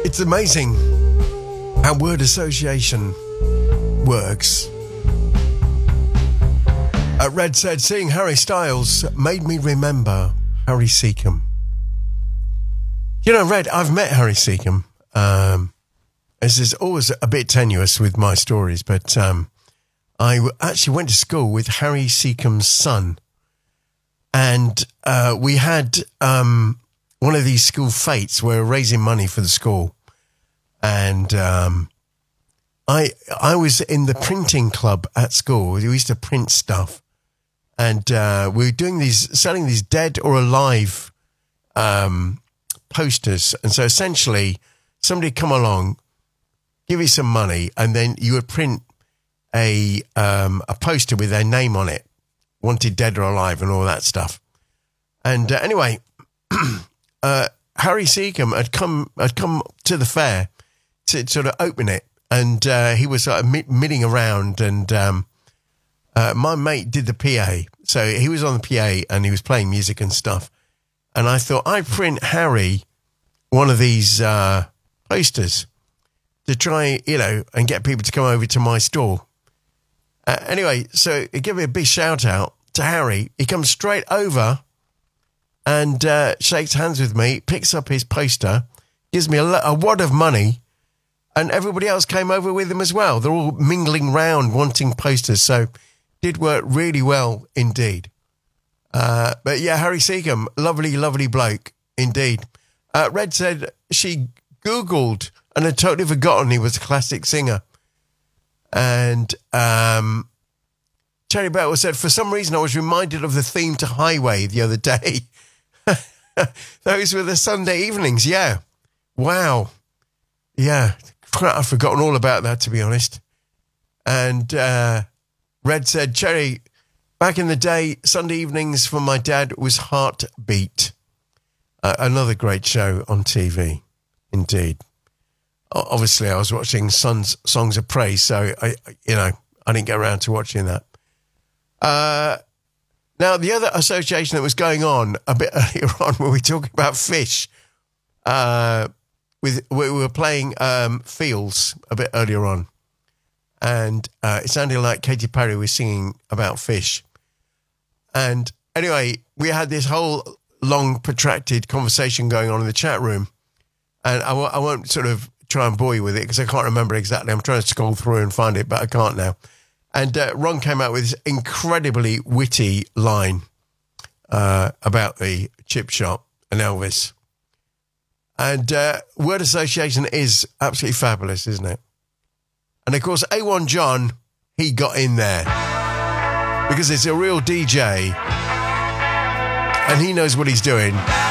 It's amazing how word association works. Red said, seeing Harry Styles made me remember Harry Seacombe. You know, Red, I've met Harry Seacombe. This is always a bit tenuous with my stories, but I actually went to school with Harry Seacombe's son. And we had one of these school fetes where we're raising money for the school. And I was in the printing club at school. We used to print stuff. And we were doing selling these dead or alive posters. And so essentially, somebody would come along, give you some money, and then you would print a poster with their name on it, wanted dead or alive and all that stuff. And anyway, Harry Seacombe had come to the fair to sort of open it, and he was sort of milling around, and my mate did the PA, so he was on the PA and he was playing music and stuff. And I thought I'd print Harry one of these posters to try, and get people to come over to my store. Anyway, so give me a big shout out to Harry. He comes straight over and shakes hands with me, picks up his poster, gives me a wad of money, and everybody else came over with him as well. They're all mingling round wanting posters, so did work really well indeed. But yeah, Harry Seacombe, lovely, lovely bloke indeed. Red said she Googled and had totally forgotten he was a classic singer. And Cherry Bell said, for some reason I was reminded of the theme to Highway the other day. Those were the Sunday evenings, yeah. Wow. Yeah, I've forgotten all about that, to be honest. And Red said, Cherry, back in the day, Sunday evenings for my dad was Heartbeat. Another great show on TV, indeed. Obviously, I was watching Songs of Praise, so I didn't get around to watching that. Now, the other association that was going on a bit earlier on when we were talking about fish, we were playing Fields a bit earlier on, and it sounded like Katy Perry was singing about fish. And anyway, we had this whole long, protracted conversation going on in the chat room, and I won't sort of try and bore you with it because I can't remember exactly. I'm trying to scroll through and find it, but I can't now. And Ron came out with this incredibly witty line about the chip shop and Elvis. And word association is absolutely fabulous, isn't it? And of course, A1 John, he got in there because it's a real DJ and he knows what he's doing.